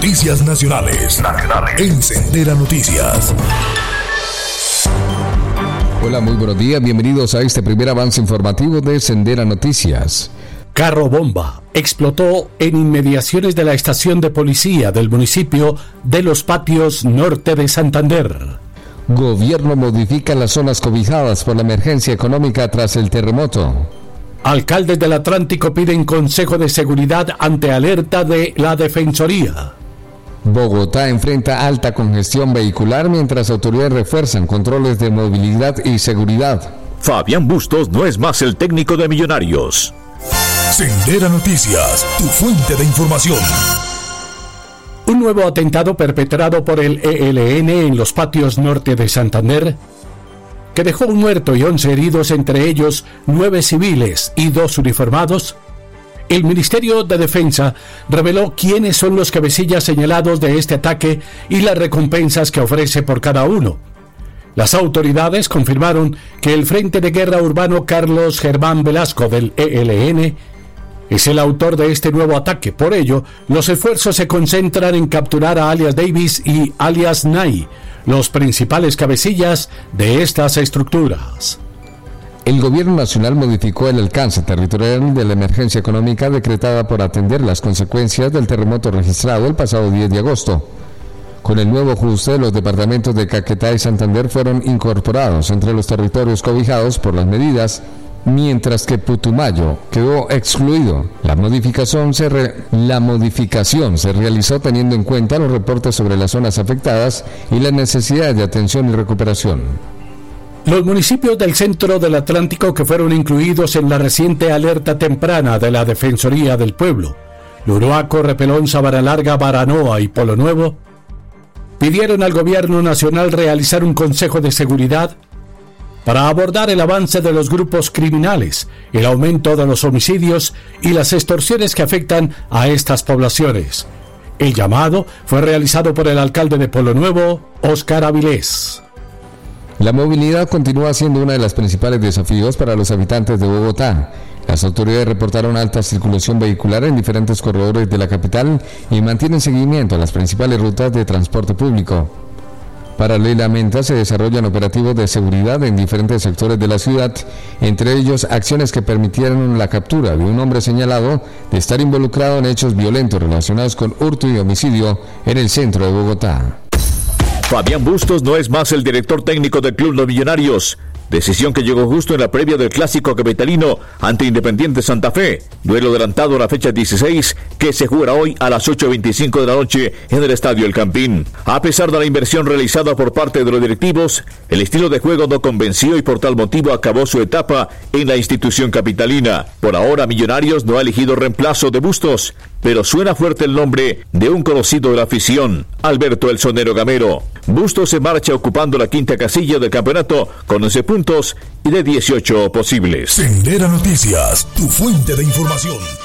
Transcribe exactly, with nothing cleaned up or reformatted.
Noticias nacionales. Nacionales. En Sendera Noticias. Hola, muy buenos días. Bienvenidos a este primer avance informativo de Sendera Noticias. Carro bomba explotó en inmediaciones de la estación de policía del municipio de Los Patios Norte de Santander. Gobierno modifica las zonas cobijadas por la emergencia económica tras el terremoto. Alcaldes del Atlántico piden consejo de seguridad ante alerta de la Defensoría. Bogotá enfrenta alta congestión vehicular mientras autoridades refuerzan controles de movilidad y seguridad. Fabián Bustos no es más el técnico de Millonarios. Sendera Noticias, tu fuente de información. Un nuevo atentado perpetrado por el E L N en Los Patios Norte de Santander, que dejó un muerto y once heridos, entre ellos nueve civiles y dos uniformados. El Ministerio de Defensa reveló quiénes son los cabecillas señalados de este ataque y las recompensas que ofrece por cada uno. Las autoridades confirmaron que el Frente de Guerra Urbano Carlos Germán Velasco del E L N es el autor de este nuevo ataque. Por ello, los esfuerzos se concentran en capturar a alias Davis y alias Nay, los principales cabecillas de estas estructuras. El Gobierno Nacional modificó el alcance territorial de la emergencia económica decretada por atender las consecuencias del terremoto registrado el pasado diez de agosto. Con el nuevo ajuste, los departamentos de Caquetá y Santander fueron incorporados entre los territorios cobijados por las medidas, mientras que Putumayo quedó excluido. La modificación se, re... la modificación se realizó teniendo en cuenta los reportes sobre las zonas afectadas y las necesidades de atención y recuperación. Los municipios del centro del Atlántico que fueron incluidos en la reciente alerta temprana de la Defensoría del Pueblo, Luruaco, Repelón, Sabana Larga, Baranoa y Polo Nuevo, pidieron al Gobierno Nacional realizar un consejo de seguridad para abordar el avance de los grupos criminales, el aumento de los homicidios y las extorsiones que afectan a estas poblaciones. El llamado fue realizado por el alcalde de Polo Nuevo, Óscar Avilés. La movilidad continúa siendo uno de los principales desafíos para los habitantes de Bogotá. Las autoridades reportaron alta circulación vehicular en diferentes corredores de la capital y mantienen seguimiento a las principales rutas de transporte público. Paralelamente se desarrollan operativos de seguridad en diferentes sectores de la ciudad, entre ellos acciones que permitieron la captura de un hombre señalado de estar involucrado en hechos violentos relacionados con hurto y homicidio en el centro de Bogotá. Fabián Bustos no es más el director técnico del Club Los Millonarios. Decisión que llegó justo en la previa del clásico capitalino ante Independiente Santa Fe. Duelo adelantado a la fecha dieciséis que se jugará hoy a las ocho y veinticinco de la noche en el Estadio El Campín. A pesar de la inversión realizada por parte de los directivos, el estilo de juego no convenció y por tal motivo acabó su etapa en la institución capitalina. Por ahora Millonarios no ha elegido reemplazo de Bustos, pero suena fuerte el nombre de un conocido de la afición, Alberto El Sonero Gamero. Bustos se marcha ocupando la quinta casilla del campeonato con once puntos y de dieciocho posibles. Sendera Noticias, tu fuente de información.